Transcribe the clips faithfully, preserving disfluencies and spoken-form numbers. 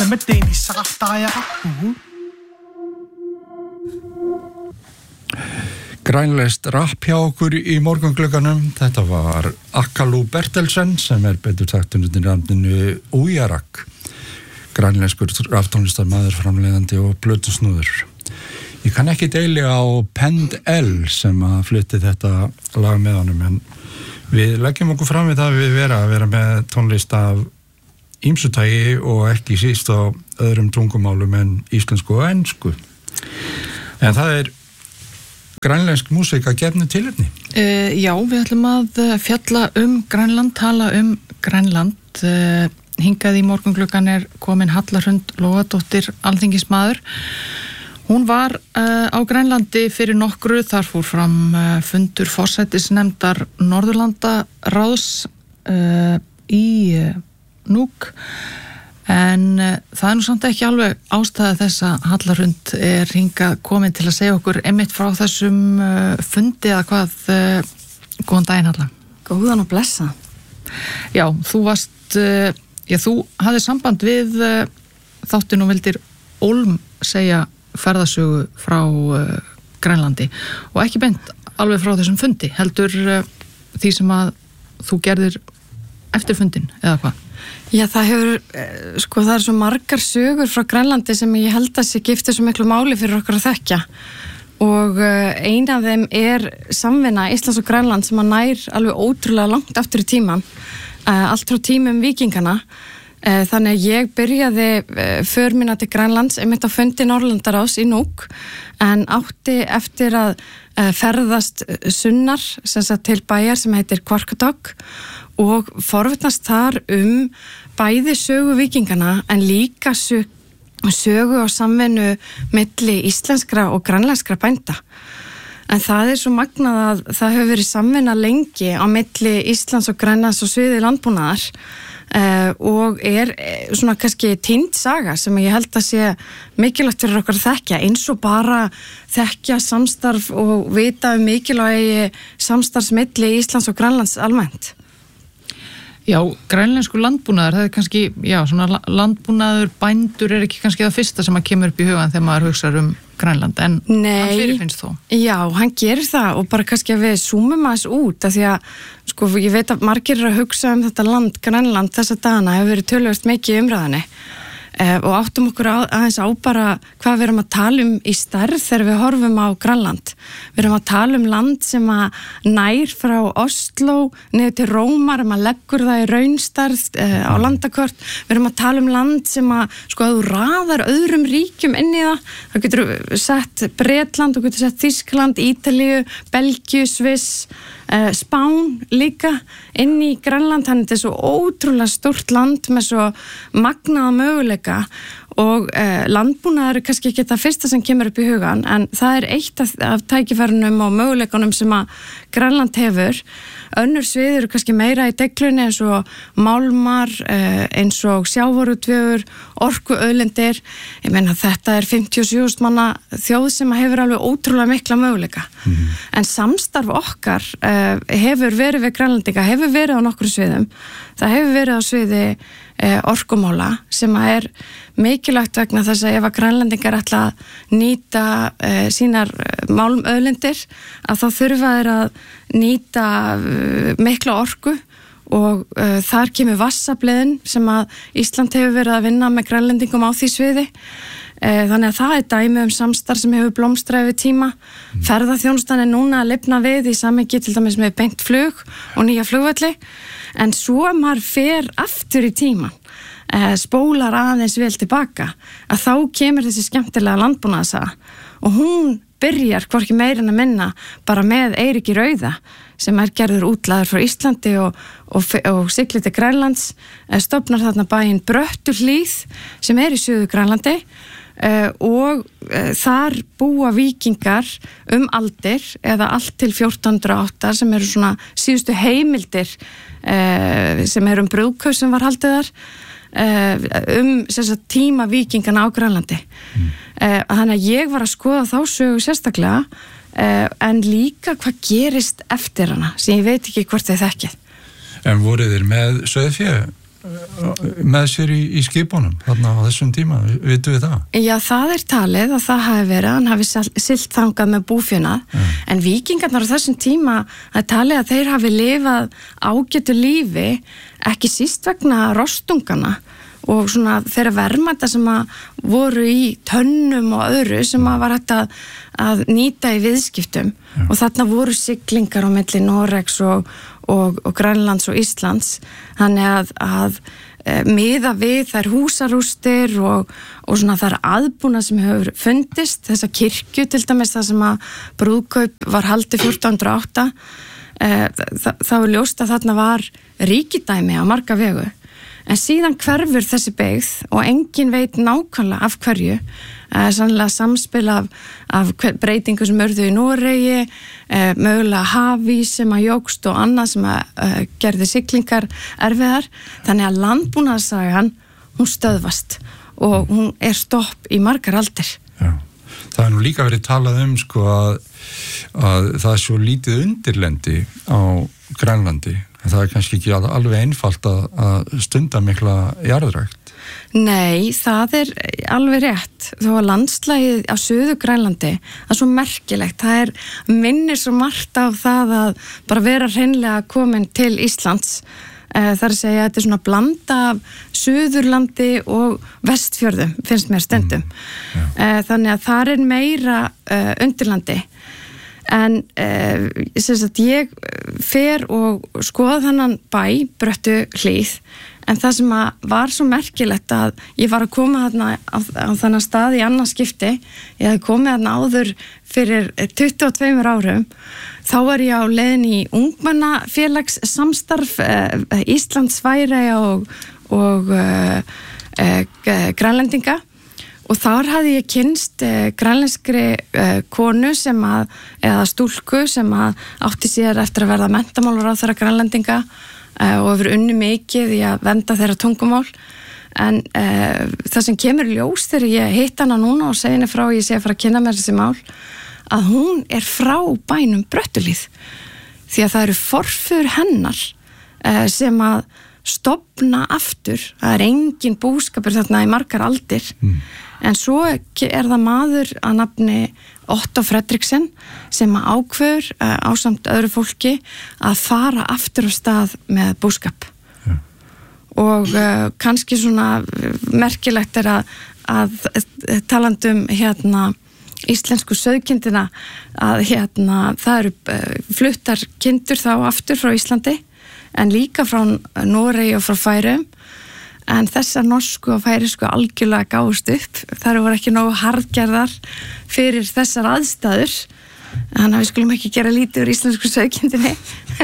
med Dennis Sartaja. Grænlenskt rapp hjá okkur í morgunglugganum. Þetta var Akalu Bertelsen sem er betur sagt undir nafninu Ujarak. Grænlenskur rapptónlistarmaður, framleiðandi og plötusnúður. Ég kann ekki deili á Pend L sem að flutti þetta lag með honum, en við leggjum okkur fram við það við vera að vera með tónlist af ýmsutægi og ekki síst á öðrum tungumálum en íslensku og ensku. En það er grænlensk músík að gefnu tilefni. Uh, já, við ætlum að fjalla um Grænland, tala um Grænland. Uh, hingað í morgungluggan er komin Halla Hrund Logadóttir, alþingismaður. Hún var uh, á Grænlandi fyrir nokkru, þar fór fram uh, fundur forsætisnefndar Norðurlandaráðs uh, í uh, Nuuk, en uh, það er nú samt ekki alveg ástæða þess að Halla Hrund er hingað komin til að segja okkur einmitt frá þessum uh, fundi eða hvað. Uh, góðan daginn, Halla. Góðan og blessa. Já, þú varst, uh, já, þú hafði samband við uh, þáttinn og vildir ólm segja ferðasögu frá uh, Grænlandi og ekki beint alveg frá þessum fundi, heldur uh, því sem að þú gerðir eftir fundin, eða hvað? Já, það hefur, sko, það er svo margar sögur frá Grænlandi sem ég held að sé gifti svo miklu máli fyrir okkur að þekkja og uh, ein af þeim er samvinna Íslands og Grænland sem að nær alveg ótrúlega langt aftur í tíman, uh, allt frá tímum víkingana. Þannig að ég byrjaði för mína til Grænlands einmitt á fundi Norðurlandaráðs í Nuuk, en átti eftir að ferðast sunnar sem sagt til bæjar sem heitir Qaqortoq og forvitnast þar um bæði sögu víkingana en líka sögu og samvinnu milli íslenskra og grænlenskra bænda. En það er svo magnað að það hefur verið samvinna lengi á milli Íslands og Grænlands og sviði landbúnaðar. Uh, og er uh, svona kannski týnd saga sem ég held að sé mikilvægt fyrir okkar að þekkja, eins og bara þekkja samstarf og vita um mikilvægi samstarfsmilli Íslands og Grænlands almennt. Já, grænlensku landbúnaður, það er kannski, já, svona landbúnaður, bændur er ekki kannski það fyrsta sem að kemur upp í hugan þegar maður hugsar um Grænland, en Nei, hann fyrirfinnst þó. Já, hann gerir það og bara kannski að við zoomum aðeins út af því að, sko, ég veit að margir eru að hugsa um þetta land, Grænland, þessa dagana hefur verið töluvert mikið í umræðinni eh, og áttum okkur að, aðeins á bara hvað við erum að tala um í stærð þegar við horfum á Grænland. Við erum að tala um land sem að nær frá Oslo niður til Rómar, maður leggur það í raunstærð eh, á landakort. Við erum að tala um land sem að, sko, að þú raðar öðrum ríkjum inn í það. Það getur sett Bretland, þú getur sett Þýskaland, Ítalíu, Belgíu, Sviss, eh, Spán líka inn í Grænland. Þannig þetta er svo ótrúlega stórt land með svo magnaða möguleika og eh, landbúnaður er kannski ekki það fyrsta sem kemur upp í hugan, en það er eitt af, af tækifærunum og möguleikunum sem að Grænland hefur. Önnur svið eru kannski meira í deglunni eins og málmar, eh, eins og sjávarútvegur, orkuauðlindir. Ég meina þetta er fimmtíu og sjö þúsund manna þjóð sem hefur alveg ótrúlega mikla möguleika. Mm. En samstarf okkar eh, hefur verið við Grænlandinga, hefur verið á nokkru sviðum. Það hefur verið á sviði eh, orkumála sem að er mikilvægt vegna þess að ef að Grænlandingar ætla að nýta uh, sínar málmauðlindir að þá þurfa þeir að nýta uh, mikla orku og uh, þar kemur vassafleiðin sem að Ísland hefur verið að vinna með Grænlandingum á því sviði. Uh, þannig að það er dæmi um samstarf sem hefur blómstrað yfir tíma. Mm. Ferðaþjónustan er núna að lifna við í samhengi til dæmis með beint flug og nýja flugvelli, en svo maður fer aftur í tíman, spólar aðeins vel tilbaka, að þá kemur þessi skemmtilega landbúnaðarsaga og hún byrjar hvorki meira en að minna bara með Eiríki rauða sem er gerður útlaður frá Íslandi og, og, og siglir til Grænlands, stofnar þarna bæinn Bröttuhlíð sem er í Suður Grænlandi uh, og uh, þar búa víkingar um aldir eða allt til fjórtán hundruð og átta sem eru svona síðustu heimildir uh, sem eru um brúðkaup sem var haldið þar um sagt, tíma víkingana á Grænlandi. Mm. Þannig að ég var að skoða þá sögu sérstaklega en líka hvað gerist eftir hana sem ég veit ekki hvort þið þekkið. En voruð þér með sauðfé með sér í, í skipunum þarna á þessum tíma, vitum við það? Já, það er talið að það hafi verið, hann hafi siglt þangað með búfjuna, mm. en víkingarnar á þessum tíma að talið að þeir hafi lifað ágætu lífi, ekki síst vegna rostungana og svona þeirra verðmæta sem að voru í tönnum og öðru sem að var hægt að, að nýta í viðskiptum mm. og þarna voru siglingar á milli Noregs og, og, og Grænlands og Íslands, þannig að, að e, miða við þær húsarústir og, og svona þær aðbúna sem hefur fundist, þessa kirkju til dæmis það sem að brúðkaup var haldið fjórtán hundruð og átta, e, það, það var ljóst að þarna var ríkidæmi á marga vegu. En síðan hverfur þessi beygð og engin veit nákvæmlega af hverju, eh, sannlega samspil af, af breytingu sem urðu í Noregi, eh, mögulega hafís sem að jókst og annað sem að eh, gerði siglingar erfiðar, þannig að landbúnaðarsagan, hún stöðvast og hún er stopp í margar aldir. Já, það er nú líka verið talað um sko að, að það er svo lítið undirlendi á Grænlandi. Það er kannski ekki alveg einfalt að, að stunda mikla jarðrækt. Nei, það er alveg rétt. Þó að landslægið á Suður Grænlandi, það er svo merkilegt. Það er minnir svo margt af það að bara vera hreinlega komin til Íslands. Það er að segja að þetta er svona blanda af Suðurlandi og Vestfjörðum, finnst mér stundum. Mm, Þannig að það er meira uh, undirlandi. En eh, sem sagt, ég fer og skoða þannan bæ, Bröttu hlíð, en það sem að var svo merkilegt að ég var að koma þarna á, á þannan stað í annað skipti, ég hafði komið þarna áður fyrir tuttugu og tveimur árum, þá var ég á leiðin í ungmennafélags samstarf eh, Íslands, Færeyja og, og eh, eh, Grænlendinga. Og þar hafði ég kynst eh, grænlenskri eh, konu sem að, eða stúlku sem að átti sér eftir að verða menntamálaráðherra Grænlendinga eh, og hefur unni mikið í að vernda þeirra tungumál. En eh, það sem kemur ljós þegar ég hitt hana núna og segi henni frá, ég sé að fara að kynna mér þessi mál, að hún er frá bænum Bröttulíð. Því að það eru forfeður hennar eh, sem að stofna aftur, það er engin búskapur þarna í margar aldir, mm. en svo er það maður að nafni Otto Fredriksson sem ákveður uh, ásamt öðru fólki að fara aftur á stað með búskap. Ja. Og uh, kannski svona merkilegt er að, að talandum hérna íslensku sauðkindina að hérna það eru uh, fluttar kindur þá aftur frá Íslandi en líka frá Noregi og frá Færeyjum, en þessar norsku og færisku algjörlega gáðust upp. Þar voru ekki nógu harðgerðar fyrir þessar aðstæður, þannig að við skulum ekki gera lítið úr íslensku sauðkindinni.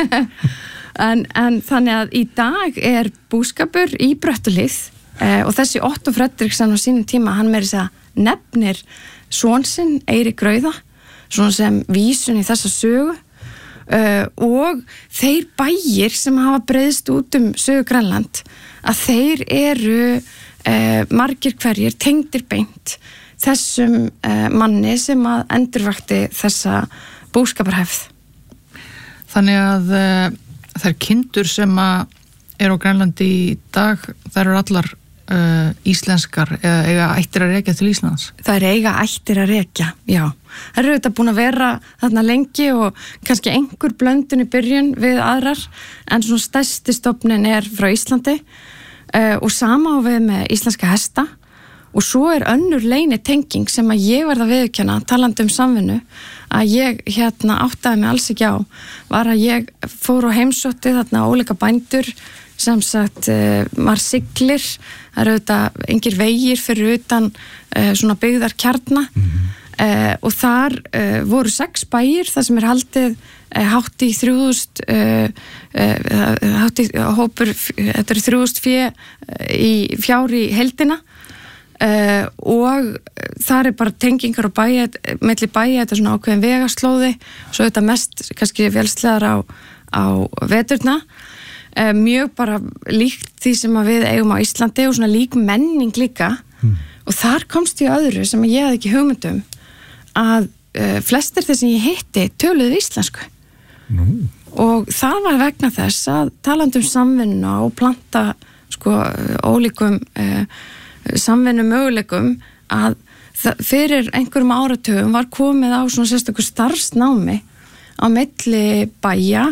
en, en þannig að í dag er búskapur í Bröttulíð eh, og þessi Otto Fredriksson á sínum tíma, hann meiri þess að nefnir son sinn Eirík rauða, svona sem vísun í þessa sögu. Uh, og þeir bæir sem hafa breiðst út um Suður Grænland að þeir eru uh, margir hverjir tengdir beint þessum uh, manni sem að endurvakti þessa búskaparhefð. Þannig að uh, þær kindur sem að eru á Grænlandi í dag, þær eru allar uh, íslenskar eða eiga ættir að rekja til Íslands? Það er eiga ættir að rekja, já. Það eru þetta búin að vera þarna lengi og kannski einhver blöndun í byrjun við aðrar, en svona stærsti stofnin er frá Íslandi uh, og sama á við með íslenska hesta, og svo er önnur leyni tenging sem að ég verða viðurkenna, talandi um samvinnu, að ég hérna áttaði mig alls ekki á, var að ég fór á heimsótti þarna óleika bændur sem sagt uh, maður siglir, það eru auðvitað engir vegir fyrir utan uh, svona byggðar kjarna. Mm-hmm. Uh, og þar uh, voru sex bæir þar sem er haldið uh, hátt í þrjúðust uh, uh, hátt í hópur, þetta eru þrjúðust fjö uh, í fjár í heildina uh, og þar er bara tengingar og bæja milli bæja, þetta er svona ákveðin vegaslóði, svo þetta mest kannski vélslegar á, á veturna, uh, mjög bara líkt því sem að við eigum á Íslandi og svona lík menning líka. Mm. Og þar komst ég öðru sem ég hafði ekki hugmyndum, að uh, flestir þeir sem ég hitti töluðu íslensku. Nú. Og það var vegna þess að talandi um samvinna og planta sko ólíkum uh, samvinnu möguleikum að það, fyrir einhverjum áratugum var komið á svona sérstökur starfsnámi á milli bæja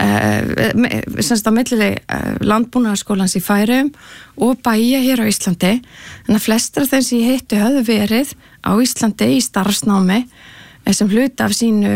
Uh, semst á milli uh, landbúnaðarskólans í Færeyjum og bæja hér á Íslandi en að flestra þeim sem ég hittu höfðu verið á Íslandi í starfsnámi uh, sem hluti af sínu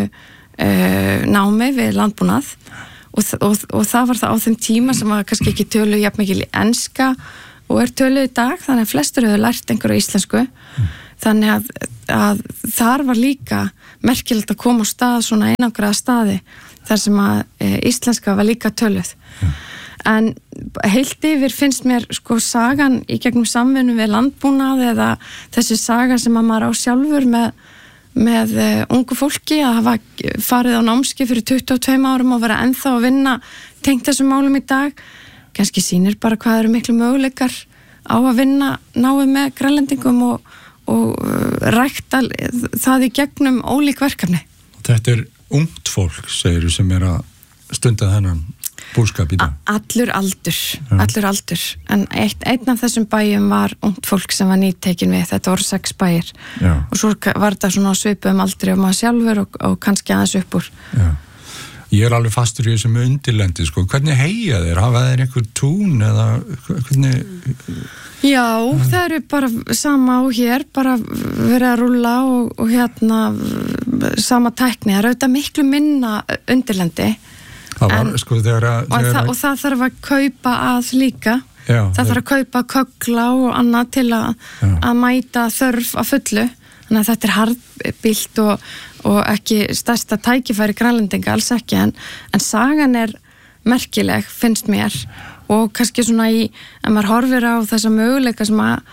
uh, námi við landbúnað og, og, og það var það á þeim tíma sem var kannski ekki töluð jafn mikil enska og er töluð í dag þannig að flestur höfðu lært einhverju íslensku mm. þannig að, að þar var líka merkilegt að koma á stað svona einangraða staði þar sem að e, íslenska var líka töluð. Mm. En heilt yfir finnst mér sko sagan í gegnum samvinnu við landbúnað eða þessi saga sem að maður á sjálfur með, með e, ungu fólki að hafa farið á námski fyrir tuttugu og tveimur árum og vera ennþá að vinna tengt þessum málum í dag. Kannski sýnir bara hvað eru miklu möguleikar á að vinna náið með grænlendingum og, og uh, rækta það í gegnum ólík verkefni. Þetta er ungt fólk, segir þú, sem er að stunda þennan búskap í dag? A- allur aldur, ja. allur aldur. En eitt, einn af þessum bæjum var ungt fólk sem var nýtekin við, þetta voru sex bæjir. Já. Og svo var þetta svona svipum aldrei um maður sjálfur og, og kannski aðeins upp úr. Já. Ég er alveg fastur í þessum undirlendi, sko. Hvernig heyja þeir? Hafa þeir einhver tún eða hvernig... Já, það eru bara sama á hér, bara verið að rúlla og, og hérna sama tækni, það eru auðvitað miklu minna undirlendi. Það var, en, sko, þegar að... Og, þegar það, og það þarf að kaupa að líka, já, það þarf að kaupa köggla og annað til að, að mæta þörf að fullu, þannig að þetta er harðbýlt og, og ekki stærsta tækifæri grænlendinga, alls ekki, en, en sagan er merkileg, finnst mér, og kannski svona í, ef maður horfir á þessa möguleika sem að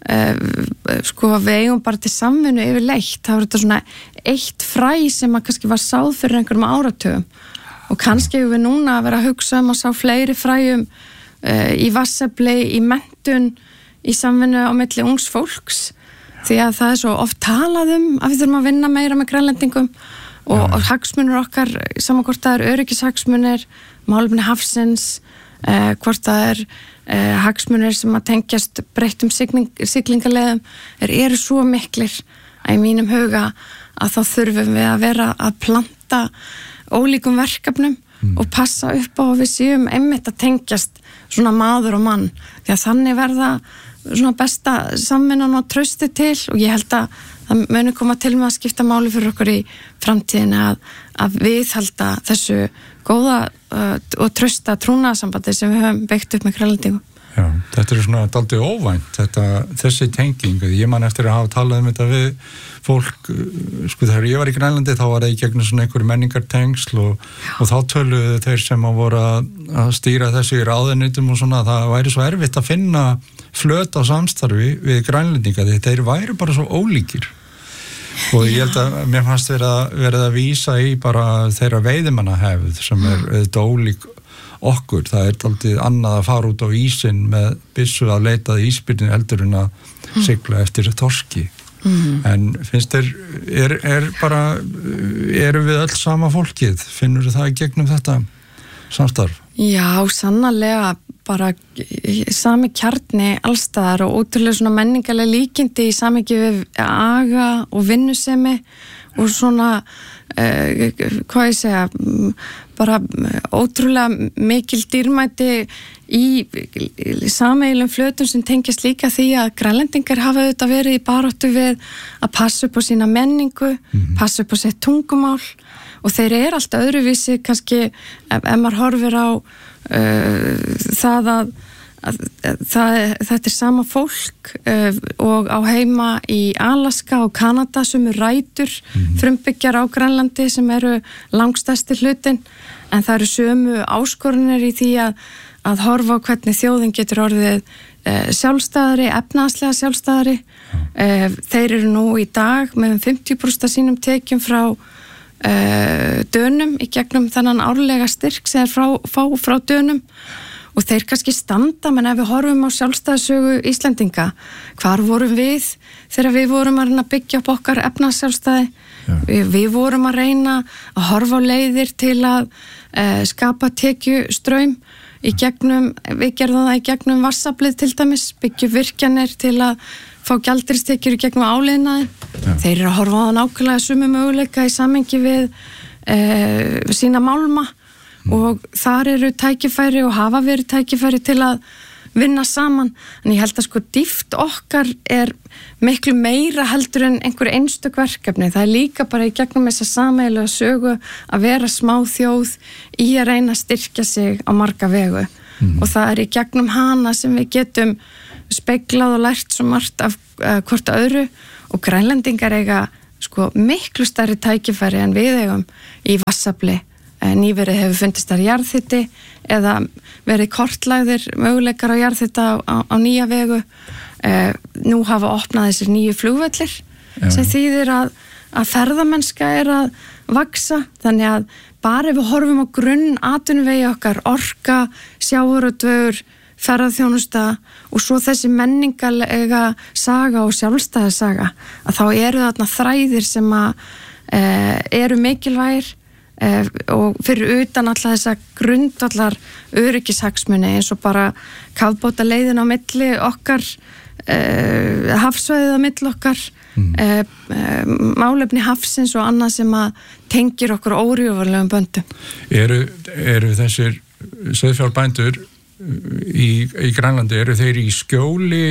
uh, sko við eigum bara til samvinnu yfir leitt, þá er þetta svona eitt fræ sem að kannski var sáð fyrir einhverjum áratugum og kannski við núna að vera að hugsa um að sá fleiri fræjum uh, í vassefli, í menntun, í samvinnu á milli ungs fólks því að það er svo oft talað um að við þurfum að vinna meira með grænlendingum og, og hagsmunir okkar, saman hvort það er öryggishagsmunir, málefni hafsins, Uh, hvort það er uh, hagsmunir sem að tengjast breyttum sigling, siglingarleiðum er, eru svo miklir að í mínum huga að þá þurfum við að vera að planta ólíkum verkefnum mm. og passa upp á að við séum einmitt að tengjast svona maður og mann því að þannig verða svona besta samvinnan og trausti til og ég held að það muni koma til með að skipta máli fyrir okkur í framtíðinu að, að viðhalda þessu góða uh, og trausta trúnaðarsambandi sem við höfum byggt upp með grænlendingum. Já, þetta er svona dálítið óvænt, þetta, þessi tenging. Ég man eftir að hafa talað um þetta við fólk, sko þegar ég var í Grænlandi þá var það í gegnum svona einhverju menningartengsl og, og þá töluðu þeir sem að voru að stýra þessu í ráðunitum og svona, það væri svo erfitt að finna flöt á samstarfi við grænlendinga, þeir væri bara svo ólíkir. Og ég held að mér fannst verið að, verið að vísa í bara þeirra veiðimannahefð sem er auðvitað ólík okkur. Það er dálítið annað að fara út á ísinn með byssu að leitað ísbyrnin heldur en að sigla eftir þorski. Mm. En finnst þér, er, er bara, eru við öll sama fólkið? Finnur það í gegnum þetta samstarf? Já, sannarlega bara sami kjarni allstaðar og ótrúlega svona menningarlega líkindi í samhengi við aga og vinnusemi og svona uh, hvað ég segja bara ótrúlega mikil dýrmæti í, í sameiginlegum flötum sem tengjast líka því að grænlendingar hafa auðvitað verið í baráttu við að passa upp á sína menningu, mm-hmm. passa upp á sitt tungumál og þeir eru allt öðruvísi kannski ef, ef maður horfir á uh, það að, að, að það, þetta er sama fólk uh, og á heima í Alaska og Kanada sem eru rætur mm-hmm. frumbyggjar á Grænlandi sem eru langstærsti hlutin en það eru sömu áskorunir í því að, að horfa á hvernig þjóðin getur orðið uh, sjálfstæðari, efnahagslega sjálfstæðari mm. uh, þeir eru nú í dag með fimmtíu prósent af sínum tekjum frá Uh, dönum í gegnum þennan árlega styrk sem er frá, frá, frá dönum og þeir kannski standa menn ef við horfum á sjálfstæðissögu Íslendinga hvar vorum við þegar við vorum að reyna að byggja upp okkar efnahagssjálfstæði við, við vorum að reyna að horfa á leiðir til að uh, skapa tekjustraum í gegnum, við gerðum það í gegnum vatnsaflið til dæmis, byggjum virkjanir til að fá gjaldristekjur í gegnum áliðnaðinn. Þeir eru að horfa á það nákvæmlega sömu möguleika í samhengi við e, sína málma mm. og þar eru tækifæri og hafa verið tækifæri til að vinna saman, en ég held að sko dýpt okkar er miklu meira heldur en einhver einstök verkefni. Það er líka bara í gegnum þessa sameiginlega sögu að vera smá þjóð í að reyna að styrkja sig á marga vegu mm. og það er í gegnum hana sem við getum speglað og lært svo margt af uh, hvort öðru, og Grænlendingar eiga sko miklu stærri tækifæri en við eigum í vatnsafli. Nýverið hefur fundist þar jarðhiti eða verið kortlagðir möguleikar á jarðhita á, á, á nýja vegu. Eh, nú hafa opnað þessir nýju flugvellir Já. sem þýðir að, að ferðamennska er að vaksa, þannig að bara ef við horfum á grunn atvinnuvegi okkar, orka, sjávarútvegur, ferðarþjónusta og svo þessi menningarlega saga og sjálfstæða saga, að þá eru þarna þræðir sem að eh, eru mikilvægir Uh, og fyrir utan alltaf þessa grundvallar öryggishagsmuni eins og bara kafbáta leiðin á milli okkar uh, hafsvæðið á milli okkar mm. uh, uh, málefni hafsins og annað sem að tengir okkur órjúfarlegum böndum. Eru, eru þessir sauðfjárbændur í, í Grænlandi, eru þeir í skjóli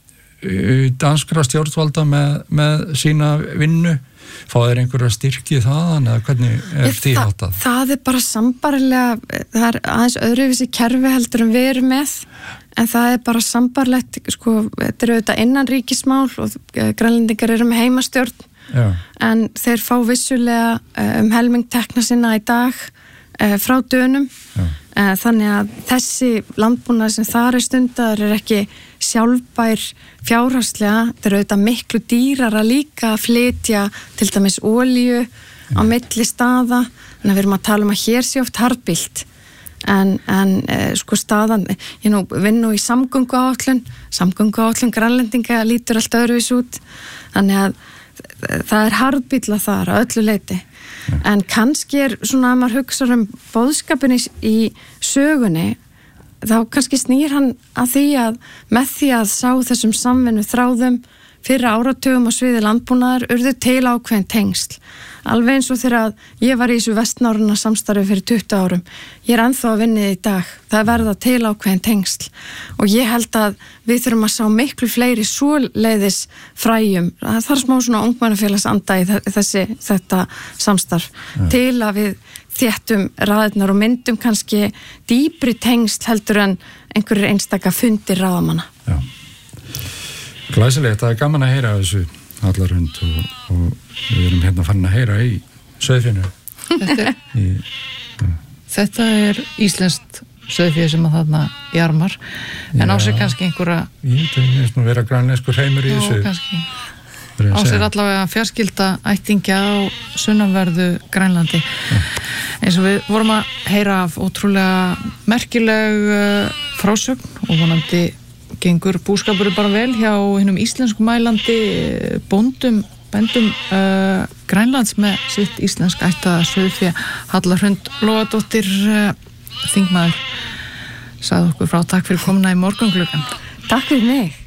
uh, danskra stjórnvalda með, með sína vinnu? Fá þeir einhverja styrki þaðan eða hvernig er því háttað? Það, það er bara sambarilega, það er aðeins öðruvísi kerfi heldur en við erum með, en það er bara sambarlegt, sko, þetta er auðvitað innanríkismál og Grænlendingar eru með heimastjórn, Já. en þeir fá vissulega um helming tekna sinna í dag frá Dönum, Já. þannig að þessi landbúnaður sem þar er stundaður er ekki sjálfbær fjárhagslega, þetta er auðvitað miklu dýrara líka að flytja til dæmis olíu á milli staða, þannig að við erum að tala um að hér sé oft harðbýlt en, en eh, sko staðan, ég nú vinn nú í samgönguáætlun, samgönguáætlun Grænlendinga lítur allt öðruvís út, þannig að það er harðbýtla þar á öllu leyti. Ja. En kannski er svona að maður hugsa um boðskapin í, í sögunni, þá kannski snýr hann að því að með því að sá þessum samvinnu þráðum fyrir áratugum á sviði landbúnaðar urðu til ákveðin tengsl. Alveg eins og þegar ég var í þessu vestnorræna samstarfi fyrir tuttugu árum. Ég er ennþá að vinna í dag. Það verða til ákveðin tengsl og ég held að við þurfum að sá miklu fleiri svoleiðis fræjum. Það þarf smá svona ungmennafélagsanda í þessi, þetta samstarf ja. til að við þéttum raðirnar og myndum kannski dýpri tengsl heldur en einhverjir einstaka fundir ráðamanna. Já. Glæsilegt, það er gaman að heyra þessu allar hund og, og við erum hérna farin að heyra í sauðfénu. Þetta, í, þetta er íslenskt sauðfé sem að þarna jarmar, en á sig kannski einhverja... Ég veit, það er svona vera grænlenskur heimur í þessu. Já, kannski. Á sig allavega fjarskylda ættingja á sunnanverðu Grænlandi. Ja. Eins og við vorum að heyra af ótrúlega merkileg frásögn og vonandi gengur búskapur bara vel hjá hinnum íslensku mælandi bóndum, bændum uh, Grænlands með sitt íslensk ættaða sauðfé. Halla Hrund Logadóttir uh, þingmaður sagði okkur frá. Takk fyrir komuna í Morgungluggann. Takk fyrir mig.